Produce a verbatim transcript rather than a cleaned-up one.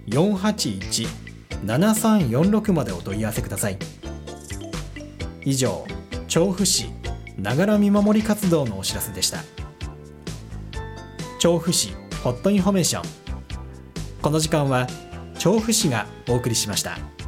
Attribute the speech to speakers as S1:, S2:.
S1: よんはちいち ななさんよんろく までお問い合わせください。以上、調布市ながら見守り活動のお知らせでした。調布市ホットインフォメーション、この時間は調布市がお送りしました。